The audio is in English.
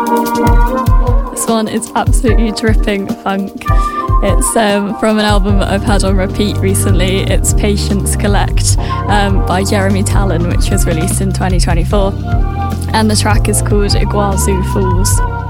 This one is absolutely dripping funk. It's from an album that I've had on repeat recently. It's Patience Collect by Jeremy Tallon, which was released in 2024. And the track is called Iguazu Falls.